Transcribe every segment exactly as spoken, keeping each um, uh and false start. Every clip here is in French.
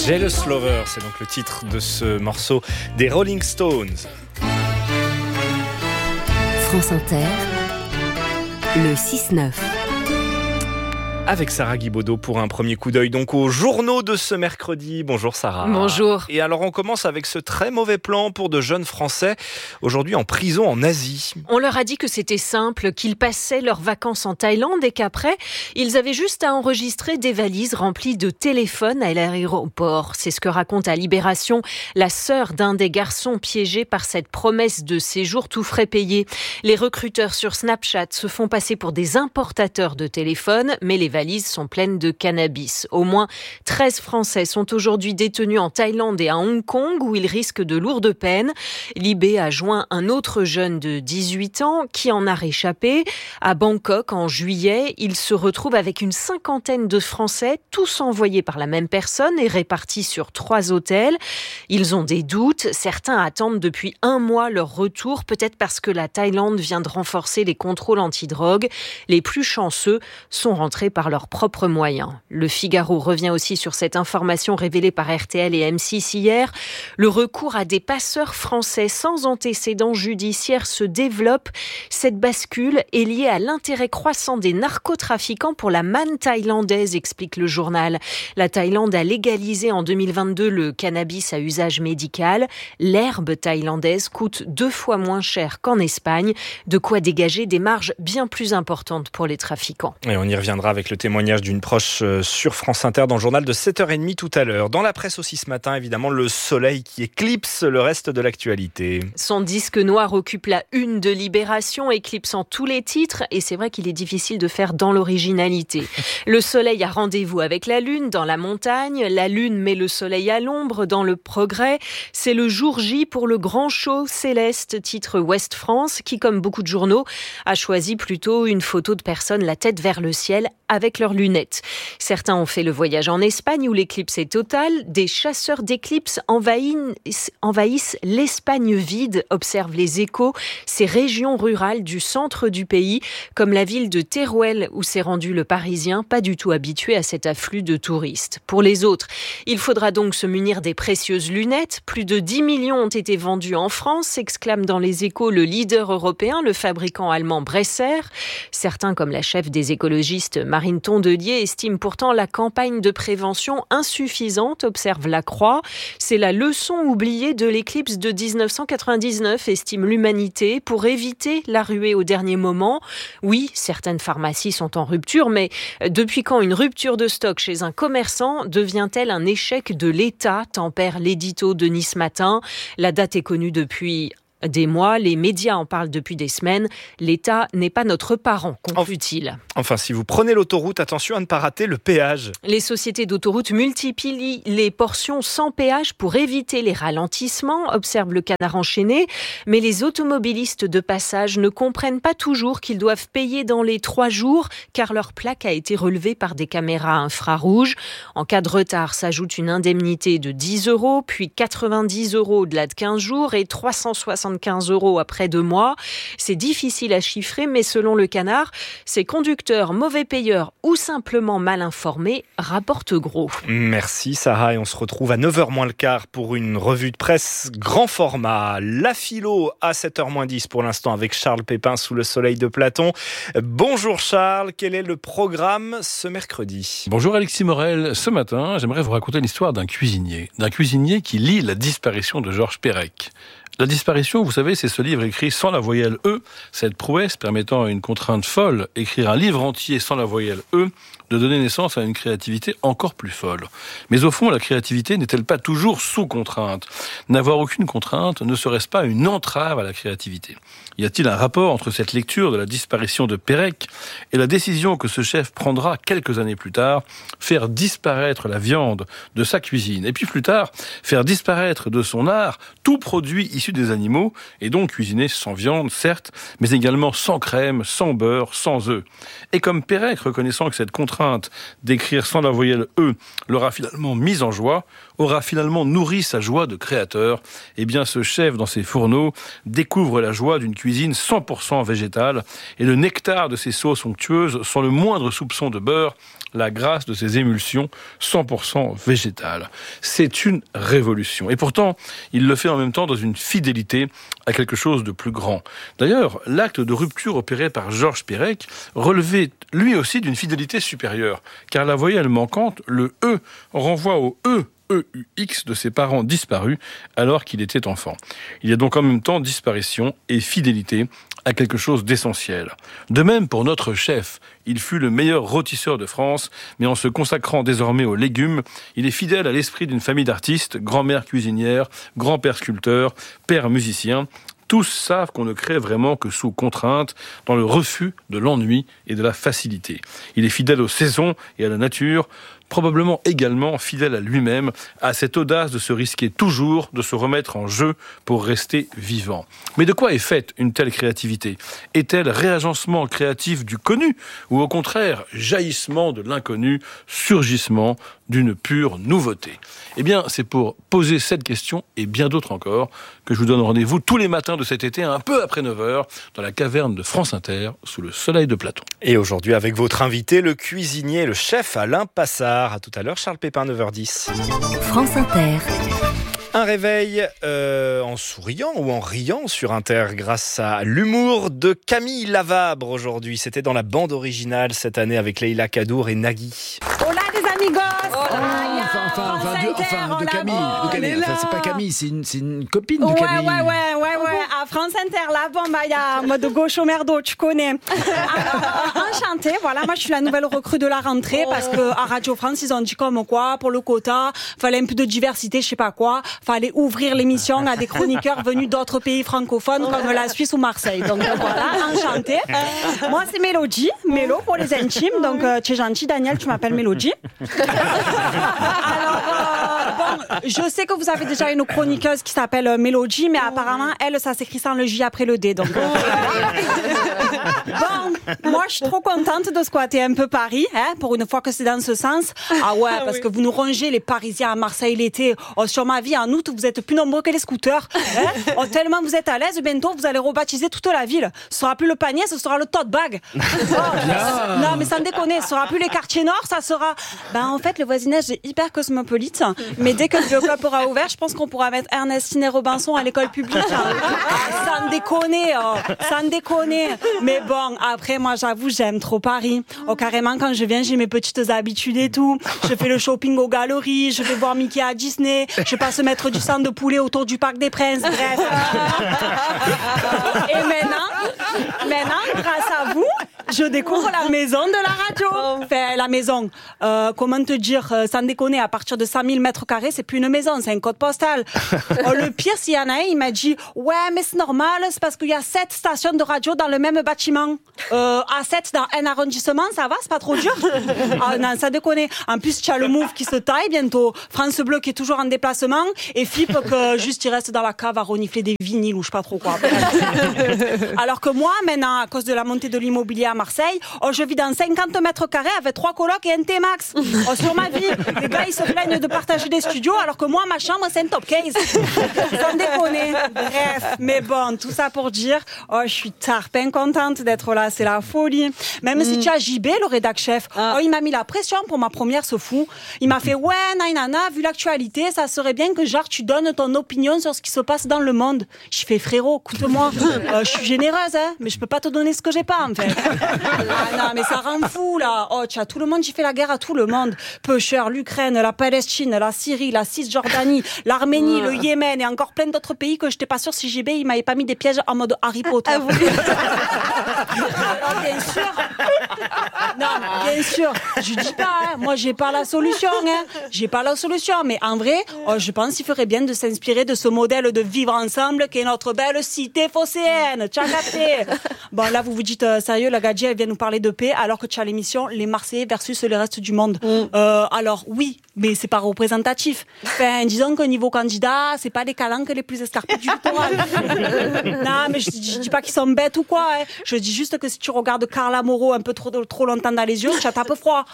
Jealous Lover, c'est donc le titre de ce morceau des Rolling Stones. France Inter, le six neuf. Avec Sarah Guibaudot pour un premier coup d'œil donc aux journaux de ce mercredi. Bonjour Sarah. Bonjour. Et alors on commence avec ce très mauvais plan pour de jeunes Français aujourd'hui en prison en Asie. On leur a dit que c'était simple, qu'ils passaient leurs vacances en Thaïlande et qu'après, ils avaient juste à enregistrer des valises remplies de téléphones à l'aéroport. C'est ce que raconte à Libération la sœur d'un des garçons piégés par cette promesse de séjour tout frais payé. Les recruteurs sur Snapchat se font passer pour des importateurs de téléphones, mais les valises sont pleines de cannabis. Au moins treize Français sont aujourd'hui détenus en Thaïlande et à Hong Kong où ils risquent de lourdes peines. Libé a joint un autre jeune de dix-huit ans qui en a réchappé. À Bangkok, en juillet, il se retrouve avec une cinquantaine de Français, tous envoyés par la même personne et répartis sur trois hôtels. Ils ont des doutes. Certains attendent depuis un mois leur retour, peut-être parce que la Thaïlande vient de renforcer les contrôles antidrogue. Les plus chanceux sont rentrés par leurs propres moyens. Le Figaro revient aussi sur cette information révélée par R T L et M six hier. Le recours à des passeurs français sans antécédents judiciaires se développe. Cette bascule est liée à l'intérêt croissant des narcotrafiquants pour la manne thaïlandaise, explique le journal. La Thaïlande a légalisé en deux mille vingt-deux le cannabis à usage médical. L'herbe thaïlandaise coûte deux fois moins cher qu'en Espagne, de quoi dégager des marges bien plus importantes pour les trafiquants. Et on y reviendra avec le témoignage d'une proche sur France Inter dans le journal de sept heures trente tout à l'heure. Dans la presse aussi ce matin, évidemment, le soleil qui éclipse le reste de l'actualité. Son disque noir occupe la une de Libération, éclipsant tous les titres, et c'est vrai qu'il est difficile de faire dans l'originalité. Le soleil a rendez-vous avec la lune dans la montagne, la lune met le soleil à l'ombre dans le progrès. C'est le jour J pour le grand show céleste, titre Ouest France, qui, comme beaucoup de journaux, a choisi plutôt une photo de personnes la tête vers le ciel avec leurs lunettes. Certains ont fait le voyage en Espagne où l'éclipse est totale. Des chasseurs d'éclipses envahissent, envahissent l'Espagne vide, observent les Échos, ces régions rurales du centre du pays, comme la ville de Teruel où s'est rendu le Parisien, pas du tout habitué à cet afflux de touristes. Pour les autres, il faudra donc se munir des précieuses lunettes. Plus de dix millions ont été vendus en France, s'exclame dans les Échos le leader européen, le fabricant allemand Bresser. Certains, comme la chef des écologistes Marine Tondelier, estiment pourtant la campagne de prévention insuffisante, observe La Croix. C'est la leçon oubliée de l'éclipse de dix-neuf cent quatre-vingt-dix-neuf, estime l'Humanité, pour éviter la ruée au dernier moment. Oui, certaines pharmacies sont en rupture, mais depuis quand une rupture de stock chez un commerçant devient-elle un échec de l'État, tempère l'édito de Nice Matin. La date est connue depuis des mois, les médias en parlent depuis des semaines. L'État n'est pas notre parent, conclut-il. Enfin, si vous prenez l'autoroute, attention à ne pas rater le péage. Les sociétés d'autoroute multiplient les portions sans péage pour éviter les ralentissements, observe le Canard enchaîné. Mais les automobilistes de passage ne comprennent pas toujours qu'ils doivent payer dans les trois jours, car leur plaque a été relevée par des caméras infrarouges. En cas de retard, s'ajoute une indemnité de dix euros, puis quatre-vingt-dix euros au-delà de quinze jours et trois cent soixante-quinze euros après deux mois. C'est difficile à chiffrer, mais selon le Canard, ces conducteurs mauvais payeurs ou simplement mal informés rapportent gros. Merci Sarah, et on se retrouve à neuf heures moins le quart pour une revue de presse grand format. La philo à sept heures moins dix pour l'instant avec Charles Pépin sous le soleil de Platon. Bonjour Charles, quel est le programme ce mercredi ? Bonjour Alexis Morel, ce matin j'aimerais vous raconter l'histoire d'un cuisinier, d'un cuisinier qui lit La disparition de Georges Perec. La disparition, vous savez, c'est ce livre écrit sans la voyelle E, cette prouesse permettant à une contrainte folle, écrire un livre entier sans la voyelle E, de donner naissance à une créativité encore plus folle. Mais au fond, la créativité n'est-elle pas toujours sous contrainte ? N'avoir aucune contrainte ne serait-ce pas une entrave à la créativité ? Y a-t-il un rapport entre cette lecture de la disparition de Perec et la décision que ce chef prendra quelques années plus tard, faire disparaître la viande de sa cuisine, et puis plus tard, faire disparaître de son art tout produit issu issus des animaux, et donc cuisinés sans viande, certes, mais également sans crème, sans beurre, sans œufs. Et comme Pérec, reconnaissant que cette contrainte d'écrire sans la voyelle E l'aura finalement mise en joie, aura finalement nourri sa joie de créateur, eh bien ce chef dans ses fourneaux découvre la joie d'une cuisine cent pour cent végétale et le nectar de ses sauces onctueuses sans le moindre soupçon de beurre, la grâce de ses émulsions cent pour cent végétales. C'est une révolution. Et pourtant, il le fait en même temps dans une fidélité à quelque chose de plus grand. D'ailleurs, l'acte de rupture opéré par Georges Perec relevait lui aussi d'une fidélité supérieure, car la voyelle manquante, le E, renvoie au E, E U X de ses parents disparus alors qu'il était enfant. Il y a donc en même temps disparition et fidélité à quelque chose d'essentiel. De même pour notre chef, il fut le meilleur rôtisseur de France, mais en se consacrant désormais aux légumes, il est fidèle à l'esprit d'une famille d'artistes, grand-mère cuisinière, grand-père sculpteur, père musicien. Tous savent qu'on ne crée vraiment que sous contrainte, dans le refus de l'ennui et de la facilité. Il est fidèle aux saisons et à la nature, probablement également fidèle à lui-même, à cette audace de se risquer toujours, de se remettre en jeu pour rester vivant. Mais de quoi est faite une telle créativité ? Est-elle réagencement créatif du connu, ou au contraire jaillissement de l'inconnu, surgissement d'une pure nouveauté ? Eh bien, c'est pour poser cette question et bien d'autres encore que je vous donne rendez-vous tous les matins de cet été, un peu après neuf heures, dans la caverne de France Inter, sous le soleil de Platon. Et aujourd'hui, avec votre invité, le cuisinier, le chef Alain Passard. À tout à l'heure, Charles Pépin, neuf heures dix. France Inter. Un réveil euh, en souriant ou en riant sur Inter grâce à l'humour de Camille Lavabre aujourd'hui. C'était dans la bande originale cette année avec Leïla Kadour et Nagui. Hola les amigos. Oh, enfin, enfin, enfin, de, enfin, de Camille. De Camille. Enfin, c'est pas Camille, c'est une, c'est une copine de Camille. Ouais, ouais, ouais, ouais, ouais. À France Inter, là, bon, bah, il y a en mode gaucho merdo, tu connais. Alors, enchantée, voilà, moi, je suis la nouvelle recrue de la rentrée parce que à Radio France, ils ont dit comme quoi, pour le quota, fallait un peu de diversité, je sais pas quoi, fallait ouvrir l'émission à des chroniqueurs venus d'autres pays francophones comme la Suisse ou Marseille. Donc, voilà, enchantée. Moi, c'est Mélodie, Mélo pour les intimes. Donc, euh, tu es gentil, Daniel, tu m'appelles Mélodie. Alors, euh, bon, je sais que vous avez déjà une chroniqueuse qui s'appelle euh, Mélodie, mais apparemment, elle, ça s'écrit sans le J après le D. Donc, euh, bon, moi, je suis trop contente de squatter un peu Paris, hein, pour une fois que c'est dans ce sens. Ah ouais, parce que vous nous rongez les Parisiens à Marseille l'été. Oh, sur ma vie, en août, vous êtes plus nombreux que les scooters. Hein. Oh, tellement vous êtes à l'aise, bientôt, vous allez rebaptiser toute la ville. Ce sera plus le panier, ce sera le tote bag. Oh, non, mais sans déconner, ce sera plus les quartiers nord, ça sera... Ben, en fait, le voisinage est hyper cosmopolite, mais dès que le club aura ouvert, je pense qu'on pourra mettre Ernestine et Robinson à l'école publique. Ah, sans déconner, oh, sans déconner. Mais bon, après, moi, j'avoue, j'aime trop Paris. Oh, carrément, quand je viens, j'ai mes petites habitudes et tout. Je fais le shopping aux galeries, je vais voir Mickey à Disney, je passe mettre du sang de poulet autour du Parc des Princes, bref. Et maintenant, maintenant, grâce à vous, je découvre la maison de la radio. Enfin, la maison, euh, comment te dire, euh, sans déconner, à partir de cent mille mètres carrés, c'est plus une maison, c'est un code postal. Oh, le pire, s'il y en a un, il m'a dit, ouais, mais c'est normal, c'est parce qu'il y a sept stations de radio dans le même bâtiment. Euh, à sept dans un arrondissement, ça va, c'est pas trop dur. Ah non, ça déconne. En plus, tu as le Move qui se taille bientôt, France Bleu qui est toujours en déplacement, et F I P que juste il reste dans la cave à renifler des vinyles ou je sais pas trop quoi. Alors que moi, maintenant, à cause de la montée de l'immobilier à Marseille, oh, je vis dans cinquante mètres carrés avec trois colocs et un T-Max. Oh, sur ma vie, les gars, ils se plaignent de partager des studios, alors que moi, ma chambre, c'est un top case. Sans déconner. Bref, mais bon, tout ça pour dire, oh, je suis tarpin contente d'être là, c'est la folie. Même mm. si tu as J B, le rédac chef, ah. oh, il m'a mis la pression pour ma première, ce fou. Il m'a fait, ouais, nainana, vu l'actualité, ça serait bien que, genre, tu donnes ton opinion sur ce qui se passe dans le monde. Je fais, frérot, écoute-moi, euh, je suis généreuse, hein, mais je peux pas te donner ce que j'ai pas, en fait. Ah non, mais ça rend fou, là. Oh, tu as tout le monde qui fait la guerre à tout le monde. Pêcheur, l'Ukraine, la Palestine, la Syrie, la Cisjordanie, l'Arménie, le Yémen et encore plein d'autres pays que j'étais pas sûre si J B, il m'avait pas mis des pièges en mode Harry Potter. Alors, bien sûr. Non, bien sûr. Je dis pas, hein, moi, j'ai pas la solution, hein. J'ai pas la solution, mais en vrai, oh, je pense qu'il ferait bien de s'inspirer de ce modèle de vivre ensemble qu'est notre belle cité phocéenne. Tu as capté? Bon, là, vous vous dites, euh, sérieux, la gars, Gadji, elle vient nous parler de paix, alors que tu as l'émission Les Marseillais versus le reste du monde. Mm. Euh, alors oui, mais c'est pas représentatif. Enfin, disons qu'au niveau candidat, c'est pas les calanques les plus escarpés du littoral. Non, mais je, je dis pas qu'ils sont bêtes ou quoi. Hein. Je dis juste que si tu regardes Carla Moreau un peu trop, trop longtemps dans les yeux, tu as un peu froid.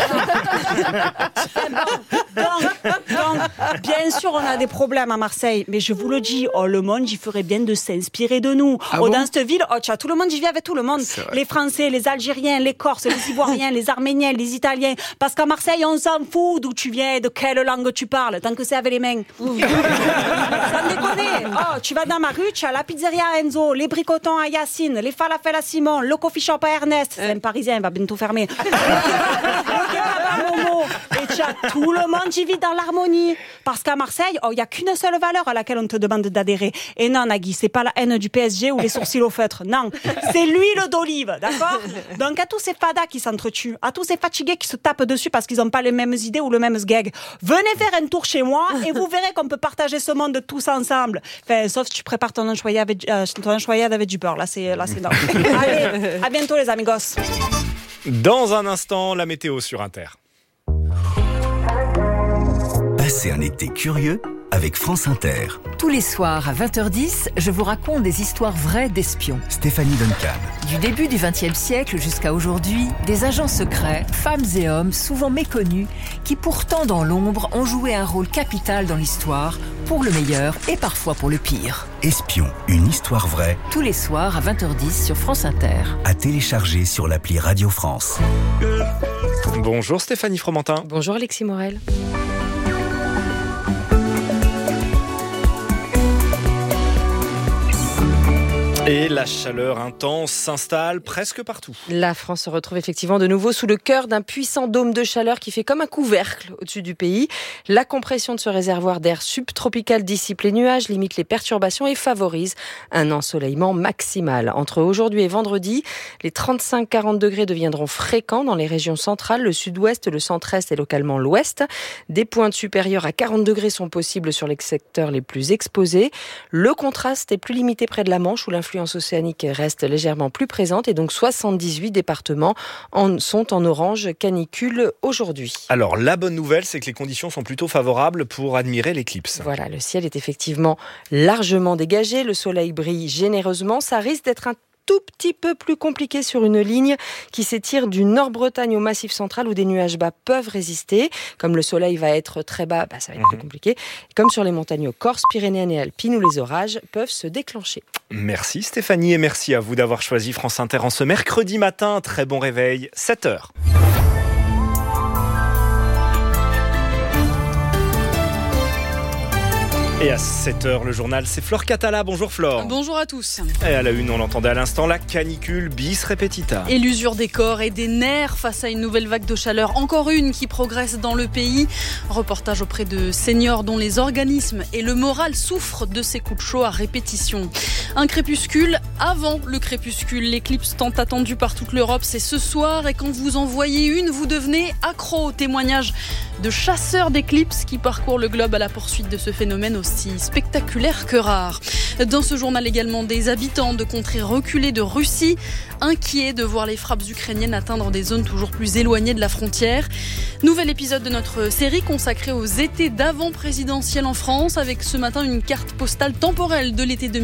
donc, donc, bien sûr, on a des problèmes à Marseille, mais je vous le dis, oh, le monde, il ferait bien de s'inspirer de nous. Ah oh, bon dans cette ville, oh, tu as tout le monde, j'y vis avec tout le monde. Les Français, les Algériens, les Corses, les Ivoiriens, les Arméniens, les Italiens. Parce qu'à Marseille, on s'en fout d'où tu viens, de quelle langue tu parles, tant que c'est avec les mains. Sans déconner. Oh, tu vas dans ma rue, tu as la pizzeria à Enzo, les bricotons à Yacine, les falafels à Simon, le coffee shop à Ernest. C'est un Parisien, il va bientôt fermer. Le kebab à Momo. Et tu as tout le monde qui vit dans l'harmonie. Parce qu'à Marseille, il oh, n'y a qu'une seule valeur à laquelle on te demande d'adhérer. Et non, Nagui, c'est pas la haine du P S G ou les sourcils au feutre. Non, c'est l'huile d'olive, d'accord? Donc à tous ces fadas qui s'entretuent, à tous ces fatigués qui se tapent dessus parce qu'ils n'ont pas les mêmes idées ou le même sgeg, venez faire un tour chez moi et vous verrez qu'on peut partager ce monde tous ensemble. Enfin, sauf si tu prépares ton enchoyade avec, euh, ton enchoyade avec du beurre. Là, c'est, là, c'est dingue. Allez, à bientôt les amigos. Dans un instant, la météo sur Inter. Passez un été curieux avec France Inter. Tous les soirs à vingt heures dix, je vous raconte des histoires vraies d'espions. Stéphanie Duncan. Du début du vingtième siècle jusqu'à aujourd'hui, des agents secrets, femmes et hommes souvent méconnus, qui pourtant dans l'ombre ont joué un rôle capital dans l'histoire, pour le meilleur et parfois pour le pire. Espion, une histoire vraie. Tous les soirs à vingt heures dix sur France Inter. À télécharger sur l'appli Radio France. Bonjour Stéphanie Fromentin. Bonjour Alexis Morel. Et la chaleur intense s'installe presque partout. La France se retrouve effectivement de nouveau sous le cœur d'un puissant dôme de chaleur qui fait comme un couvercle au-dessus du pays. La compression de ce réservoir d'air subtropical dissipe les nuages, limite les perturbations et favorise un ensoleillement maximal. Entre aujourd'hui et vendredi, les trente-cinq à quarante degrés deviendront fréquents dans les régions centrales, le sud-ouest, le centre-est et localement l'ouest. Des pointes supérieures à quarante degrés sont possibles sur les secteurs les plus exposés. Le contraste est plus limité près de la Manche où l'influence océanique reste légèrement plus présente et donc soixante-dix-huit départements en sont en orange canicule aujourd'hui. Alors la bonne nouvelle, c'est que les conditions sont plutôt favorables pour admirer l'éclipse. Voilà, le ciel est effectivement largement dégagé, le soleil brille généreusement, ça risque d'être un tout petit peu plus compliqué sur une ligne qui s'étire du Nord-Bretagne au Massif central où des nuages bas peuvent résister. Comme le soleil va être très bas, bah, ça va être mmh. plus compliqué. Comme sur les montagnes corses, pyrénéennes et alpines où les orages peuvent se déclencher. Merci Stéphanie et merci à vous d'avoir choisi France Inter en ce mercredi matin. Très bon réveil, sept heures. Et à sept heures, le journal, c'est Flore Catala. Bonjour Flore. Bonjour à tous. Et à la une, on l'entendait à l'instant, la canicule bis repetita. Et l'usure des corps et des nerfs face à une nouvelle vague de chaleur. Encore une qui progresse dans le pays. Reportage auprès de seniors dont les organismes et le moral souffrent de ces coups de chaud à répétition. Un crépuscule avant le crépuscule. L'éclipse tant attendue par toute l'Europe, c'est ce soir. Et quand vous en voyez une, vous devenez accro. Témoignage de chasseurs d'éclipses qui parcourent le globe à la poursuite de ce phénomène aussi spectaculaire que rare. Dans ce journal également, des habitants de contrées reculées de Russie, inquiets de voir les frappes ukrainiennes atteindre des zones toujours plus éloignées de la frontière. Nouvel épisode de notre série consacrée aux étés d'avant-présidentielle en France, avec ce matin une carte postale temporelle de l'été deux mille vingt.